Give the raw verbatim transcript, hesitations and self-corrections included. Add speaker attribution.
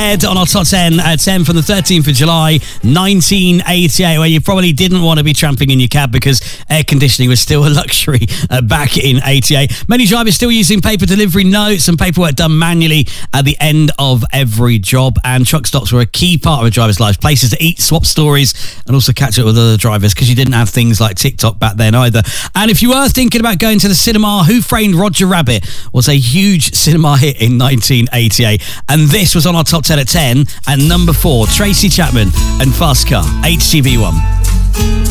Speaker 1: ahead on our top ten, uh, ten from the thirteenth of July, nineteen eighty-eight, where you probably didn't want to be tramping in your cab because air conditioning was still a luxury uh, back in eighty-eight. Many drivers still using paper delivery notes and paperwork done manually at the end of every job, and truck stops were a key part of a driver's life, places to eat, swap stories, and also catch up with other drivers because you didn't have things like TikTok back then either. And if you were thinking about going to the cinema, Who Framed Roger Rabbit was a huge cinema hit in nineteen eighty-eight, and this was on our top ten at ten, and number four, Tracy Chapman and Fast Car, H G V one.